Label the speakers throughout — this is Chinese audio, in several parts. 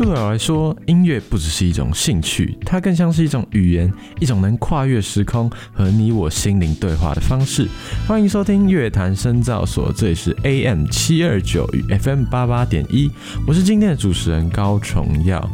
Speaker 1: 对我来说，音乐不只是一种兴趣，它更像是一种语言，一种能跨越时空和你我心灵对话的方式。欢迎收听乐坛深造所，这里是 AM729与 FM88.1，我是今天的主持人高崇耀。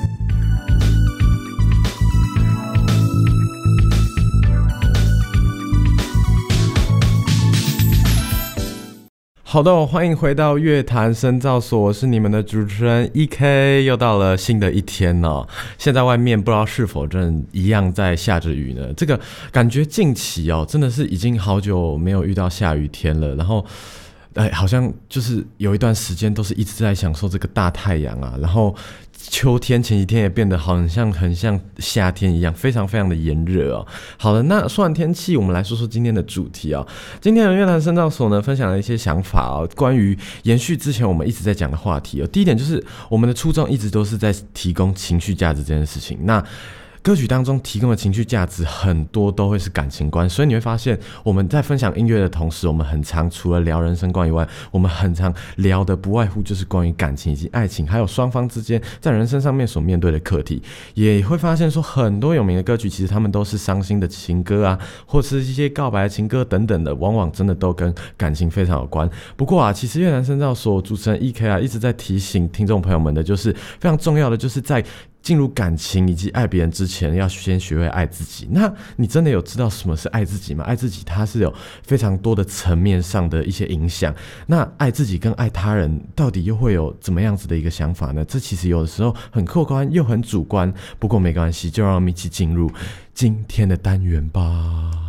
Speaker 1: 好的，欢迎回到乐坛深造所，我是你们的主持人 EK， 又到了新的一天了。现在外面不知道是否正一样在下着雨呢？这个感觉近期真的是已经好久没有遇到下雨天了，然后好像就是有一段时间都是一直在享受这个大太阳啊，然后秋天前几天也变得很像夏天一样，非常非常的炎热哦。好了，那说完天气，我们来说说今天的主题哦。今天的乐坛深造所呢，分享了一些想法哦，关于延续之前我们一直在讲的话题哦。第一点就是我们的初衷一直都是在提供情绪价值这件事情。那歌曲当中提供的情绪价值很多都会是感情观，所以你会发现我们在分享音乐的同时，我们很常除了聊人生观以外，我们很常聊的不外乎就是关于感情以及爱情，还有双方之间在人生上面所面对的课题。也会发现说很多有名的歌曲其实他们都是伤心的情歌啊，或是一些告白的情歌等等的，往往真的都跟感情非常有关。不过其实乐坛深造所主持人 EK 一直在提醒听众朋友们的，就是非常重要的，就是在进入感情以及爱别人之前，要先学会爱自己。那你真的有知道什么是爱自己吗？爱自己它是有非常多的层面上的一些影响。那爱自己跟爱他人到底又会有怎么样子的一个想法呢？这其实有的时候很客观又很主观，不过没关系，就让我们一起进入今天的单元吧。